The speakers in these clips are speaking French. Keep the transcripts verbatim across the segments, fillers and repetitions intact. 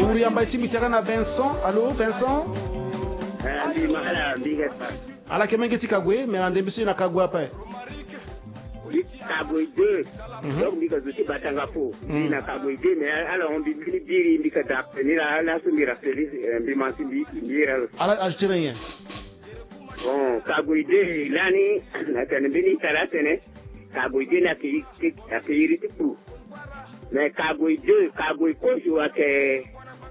Touri Ambaiti Mitterrand Vincent. Allô Vincent? Ala Kemengeti Kagwe, mais en début na Kagwe après. Kagwe deux. Donc ni ka zuti batanga fo. Ni na Kagwe deux mais alors on dit ni diri ni ka da ni la la so mira feliz bi mansi bi mira. Ala ajouter rien. Bon, Kagwe deux lani na tane bini kala tene. Kagwe deux na ki akiri tipu. Mais Kagwe deux, Kagwe kojo ake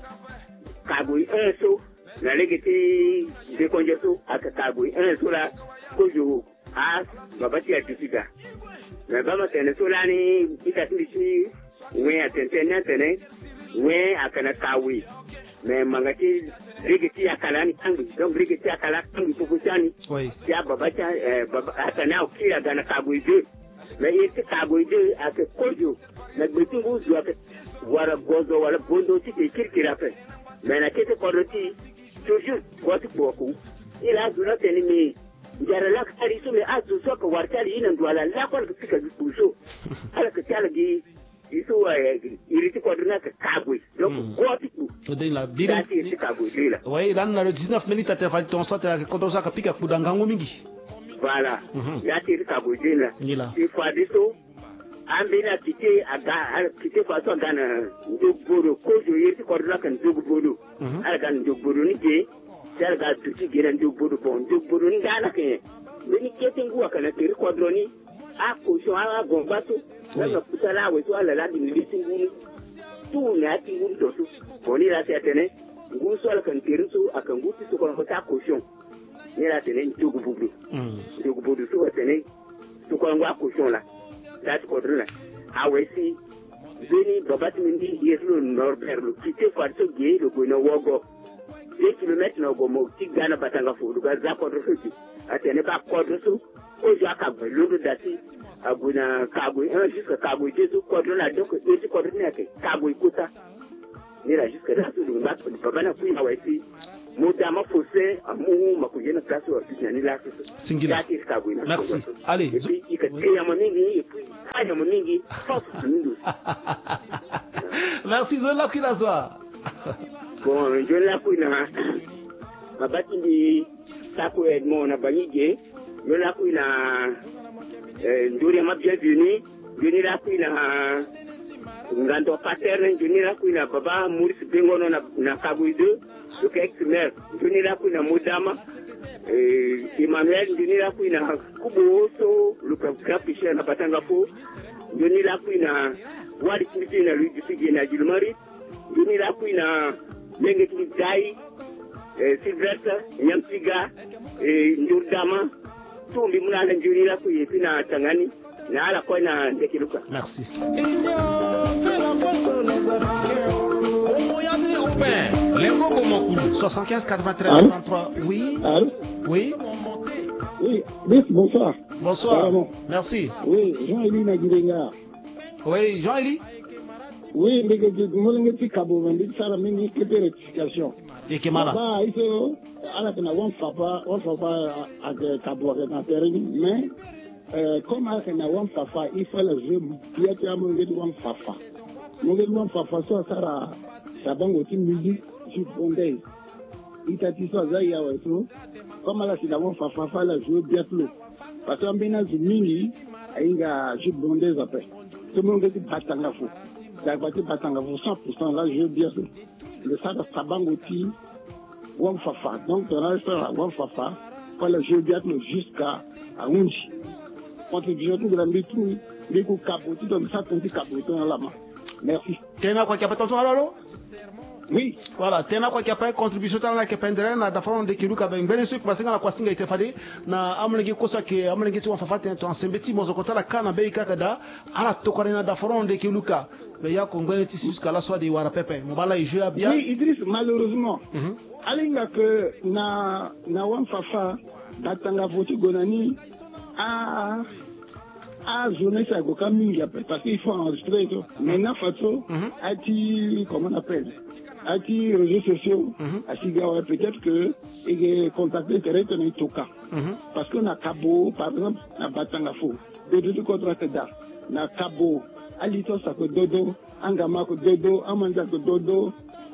Kagwe un so. Na legeti de konjeso aka Kagwe un so la kojo as babati ya tusida. Na bama tene so lani itatisi we atentenya tene we akana kawi. Mais mangati legeti akala ni tangu donc legeti akala tangu popusani. Oui. Ya babati baba atana ukira gana Kagwe deux. Mais il était Kagwe deux aka kojo na gbetingu zu aka wara gozo wala bondo ti kirkira fe. Mais na kete kodoti toujours quoi beaucoup il a dû tenir mais jara la kari so me azu so ko wartali ina ndwala la ko ka fika buso ala ka tala gi iso iriti ko duna ka Kagwe donc quoi tout de la bira oui là na le dix-neuf minutes ta fa ton soit la ko dosa ka pika kudanga mingi voilà ya ti Kagwe dina il faut diso ambina kite aga kite fa so gana ndogoro ko jo yiti ko duna kan ndogoro ala kan ndogoro ni ke ga tuti giran ndogoro bon ndogoro ni dana ke ni kete ngua kana tiri ko droni a ko so ala gombato na kutala we so ala la di ni tingu tu na ti ngun to su boni la tene ngun so ala kan tiri so akan guti so ko ta ko so ni la tene ndogoro ndogoro so tene so ko ngwa ko so la dat kodrona awesi beni babati mindi yeslo norberlo kite farso ge lo gono wogo deux kilomètres no gomo tigana batanga fudu ga za kodro futi atene ba kodro su o ja ka gbelodo dati aguna Kagwe un jusqu'à Kagwe deux kodro la donc eti kodro ne ke Kagwe kuta ni la jusqu'à là su ba baba na kuina awesi Moda ma fossé amu makujena kaso wa ni la Singila. Merci. Allez. Merci Zola Kilazwa. Bon, je la kuina. Mabati ndi Sako Edmond na Banige, je la kuina euh nduri ma bienvenue, je la kuina ngando paterne, je la kuina baba Maurice Bengono na na Kagwe deux. Le ex-maire, je n'ai la couine à Modama, Emmanuel, je n'ai la couine à Kubo, le grand piché à Batangafo, je n'ai la couine à Wadi Koutin à lui du Sigui à Gilmari, je n'ai la couine à Lengetin Dai, Sylvestre, Nyamsiga, Ndurdama, tout le monde a l'ingénieur la couille et puis à Tangani, n'a la couine à Ndekiluka. Merci. soixante-quinze quatre-vingt-treize trente-trois. Oui. Allô? Oui. Oui. Oui, bonsoir. Bonsoir. Pardon. Merci. Oui, Jean-Élie Nagirenga. Oui, Jean-Élie. Oui, mais je suis Kabo, mais ça a mis une rectification. Et qui est malade? Bah, il faut, à la fin, on ne fait pas, on ne fait pas avec Kabo, avec un terrain, mais, euh, comme à la fin, on ne fait pas, il faut le jeu, il y a un moment où on ne fait pas. On ne fait pas, ça, ça, ça va aussi musique, je fondais. Il t'a dit ça, ça, il y a tout. Comme à la fin, on ne fait pas, la jeu, bien plus. Parce qu'on vient de mini, il y a un jeu bondé après. Tout le monde est battant à fou. La voiture battant à cent pour cent, là, je veux bien sûr. Le ça, ça banque aussi, one fafa. Donc, dans la histoire, one fafa, voilà, je veux bien jusqu'à Unji. Contribution tout grand tout, les coups capotés, donc ça, on dit capoté dans la main. Merci. Tena kwa kia patonto alalo? Oui. Voilà, tena kwa kia pa contribution tana ke pendere na da faron de kiluka ben bene su kwa singa na kwa singa itefadi na amlenge kosa ke amlenge tu afafate to ansembeti mozo kotala kana bei kaka da ala to kwa na da faron de kiluka be ya kongwene tisi jusqu'à la soirée de wara pepe mobala il joue bien. Oui, Idriss, malheureusement. Mhm. Alinga que na na wan fafa datanga voti gonani a a jeunesse à Goka Mingi parce qu'il faut enregistrer tout. Maintenant, Fato, a dit, comment on appelle, a dit réseaux sociaux, a dit, peut-être que il est contacté directement dans Toka. Parce qu'on a Kabo, par exemple, na Batangafo, de deux contrats d'art, na Kabo, Alito Sako Dodo, Angama Dodo, Amanda Dodo,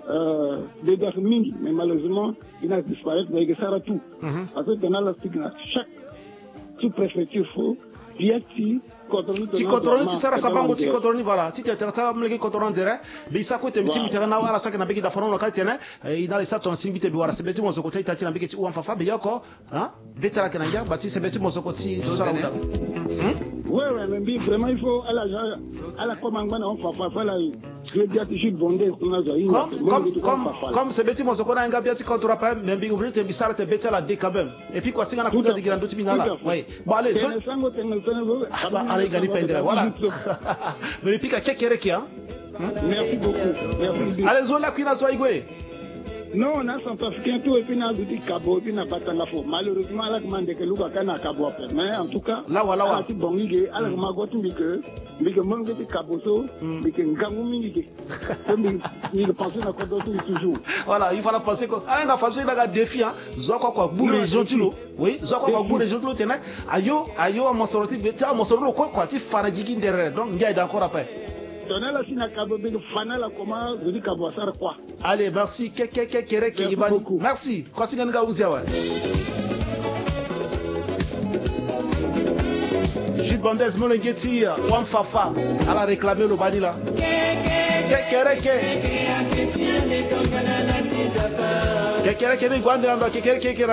euh, des Darming, mais malheureusement, il a disparu, mais il sera tout. Parce que dans la chaque sous-préfecture, il faut bien si ti contrôle ti sara sabango ti contrôle voilà ti te ta mleki contrôle dire be isa ko te mti mti na wala saka na beki da faron lokal tene ina le saton simbite bi wala sebeti mo zoko ta ti na beki ti uan fafa be yako hein betara kana ya bati sebeti mo zoko ti sara uda ouais ouais mais vraiment il faut à la à la commandement on fafa fa la je dis à ti bonde on a zaï comme comme comme sebeti mo zoko na nga biati contrôle pas mais bi ouvrir te bi sara te betala de quand même et puis quoi singa na kuta de grando ti binala ouais bon allez allez gani pendra voilà mais puis qu'est qu'est hein merci beaucoup merci allez zola kwina so igwe non on a centrafricain tout et puis na dit Cabo puis na batanga fo malheureusement la demande que luka kana Cabo mais en tout cas là voilà là ti bongige ala ma gotu mbike mbike monge ti Cabo so mbike ngangu mingi comme il pense na ko dotu toujours voilà il faut la penser que ala nga façon la défi hein zo kwa kwa bu région tu lo oui zo kwa kwa bu région tu lo tena ayo ayo mo soroti beta mo sorolo ko kwa ti farajiki ndere donc ngai d'accord après. Allez, merci. Merci. Jules Bandez, Molengeti, Wan Fafa, elle a réclamé le bani là. Kekereke. Kekereke,